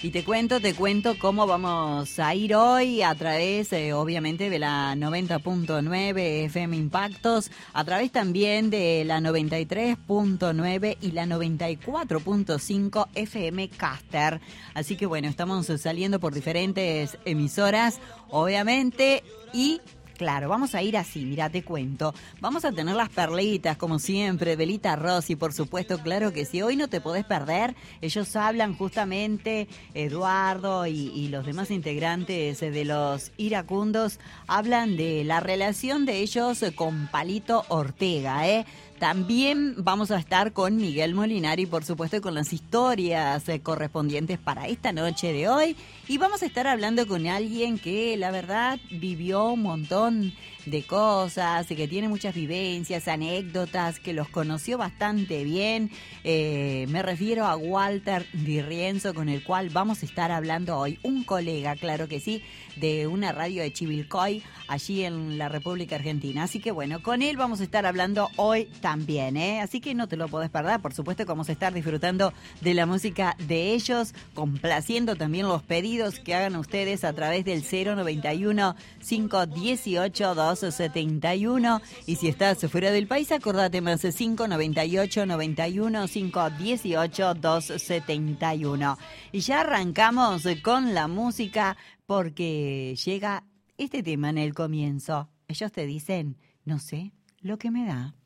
Y te cuento cómo vamos a ir hoy a través, obviamente, de la 90.9 FM Impactos, a través también de la 93.9 y la 94.5 FM Caster. Así que bueno, estamos saliendo por diferentes emisoras, obviamente, y claro, vamos a ir así, mira, te cuento. Vamos a tener las perlitas, como siempre, Belita Rossi, por supuesto, claro que sí. Hoy no te podés perder. Ellos hablan justamente, Eduardo y los demás integrantes de los iracundos, hablan de la relación de ellos con Palito Ortega, También vamos a estar con Miguel Molinari, por supuesto, con las historias correspondientes para esta noche de hoy. Y vamos a estar hablando con alguien que, la verdad, vivió un montón de cosas, que tiene muchas vivencias, anécdotas, que los conoció bastante bien. Me refiero a Walter Di Rienzo, con el cual vamos a estar hablando hoy. Un colega, claro que sí, de una radio de Chivilcoy, allí en la República Argentina. Así que bueno, con él vamos a estar hablando hoy también, Así que no te lo podés perder. Por supuesto que vamos a estar disfrutando de la música de ellos, complaciendo también los pedidos que hagan ustedes a través del 091-518-271. Y si estás fuera del país, acordate más 598-91-518-271. Y ya arrancamos con la música porque llega este tema en el comienzo. Ellos te dicen, no sé lo que me da.